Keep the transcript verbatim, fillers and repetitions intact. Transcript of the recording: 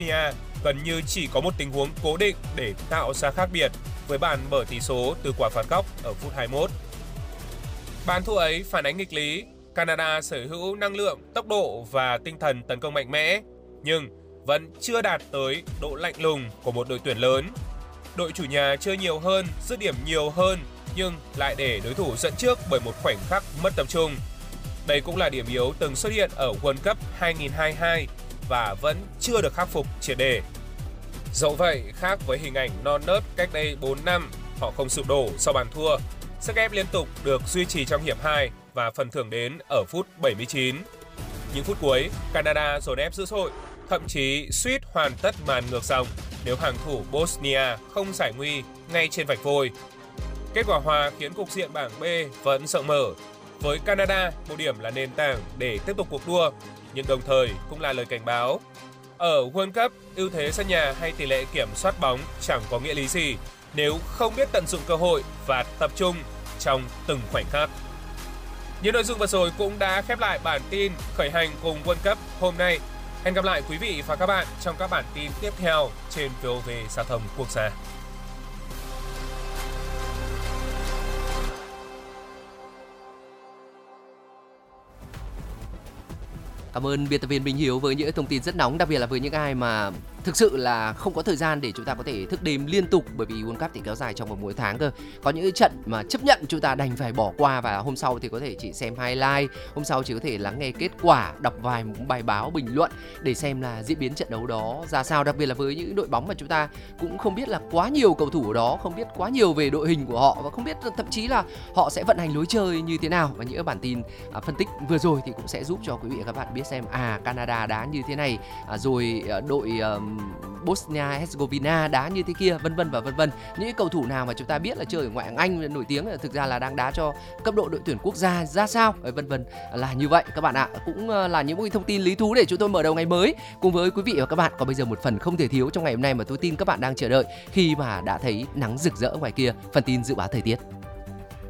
Bosnia gần như chỉ có một tình huống cố định để tạo ra khác biệt với bàn mở tỷ số từ quả phạt góc ở phút hai mươi mốt. Bàn thua ấy phản ánh nghịch lý, Canada sở hữu năng lượng, tốc độ và tinh thần tấn công mạnh mẽ, nhưng vẫn chưa đạt tới độ lạnh lùng của một đội tuyển lớn. Đội chủ nhà chơi nhiều hơn, dứt điểm nhiều hơn, nhưng lại để đối thủ dẫn trước bởi một khoảnh khắc mất tập trung. Đây cũng là điểm yếu từng xuất hiện ở World Cup hai nghìn không trăm hai mươi hai và vẫn chưa được khắc phục triệt để. Dẫu vậy, khác với hình ảnh non nớt cách đây bốn năm, họ không sụp đổ sau bàn thua. Sức ép liên tục được duy trì trong hiệp hai và phần thưởng đến ở phút bảy mươi chín. Những phút cuối, Canada dồn ép dữ dội, thậm chí suýt hoàn tất màn ngược dòng nếu hàng thủ Bosnia không giải nguy ngay trên vạch vôi. Kết quả hòa khiến cục diện bảng B vẫn rộng mở. Với Canada, một điểm là nền tảng để tiếp tục cuộc đua, nhưng đồng thời cũng là lời cảnh báo. Ở World Cup, ưu thế sân nhà hay tỷ lệ kiểm soát bóng chẳng có nghĩa lý gì nếu không biết tận dụng cơ hội và tập trung trong từng khoảnh khắc. Những nội dung vừa rồi cũng đã khép lại bản tin khởi hành cùng World Cup hôm nay. Hẹn gặp lại quý vị và các bạn trong các bản tin tiếp theo trên vê o vê Giao thông Quốc gia. Cảm ơn biên tập viên Minh Hiếu với những thông tin rất nóng, đặc biệt là với những ai mà thực sự là không có thời gian để chúng ta có thể thức đêm liên tục, bởi vì World Cup thì kéo dài trong vòng mỗi tháng cơ. Có những trận mà chấp nhận chúng ta đành phải bỏ qua và hôm sau thì có thể chỉ xem highlight, hôm sau chỉ có thể lắng nghe kết quả, đọc vài bài báo bình luận để xem là diễn biến trận đấu đó ra sao. Đặc biệt là với những đội bóng mà chúng ta cũng không biết là quá nhiều cầu thủ ở đó, không biết quá nhiều về đội hình của họ và không biết thậm chí là họ sẽ vận hành lối chơi như thế nào. Và những bản tin à, phân tích vừa rồi thì cũng sẽ giúp cho quý vị và các bạn biết xem à Canada đá như thế này, à, rồi à, đội à, Bosnia Herzegovina đá như thế kia, vân vân và vân vân. Những cầu thủ nào mà chúng ta biết là chơi ở ngoại hạng Anh nổi tiếng thực ra là đang đá cho cấp độ đội tuyển quốc gia ra sao, vân vân là như vậy các bạn ạ. Cũng là những thông tin lý thú để chúng tôi mở đầu ngày mới cùng với quý vị và các bạn. Còn bây giờ một phần không thể thiếu trong ngày hôm nay mà tôi tin các bạn đang chờ đợi khi mà đã thấy nắng rực rỡ ngoài kia, phần tin dự báo thời tiết.